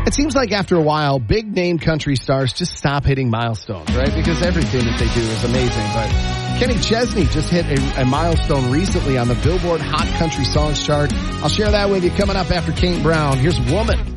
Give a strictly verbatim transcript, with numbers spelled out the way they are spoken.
It seems like after a while, big name country stars just stop hitting milestones, right? Because everything that they do is amazing. But Kenny Chesney just hit a, a milestone recently on the Billboard Hot Country Songs chart. I'll share that with you coming up after Kate Brown. Here's Woman.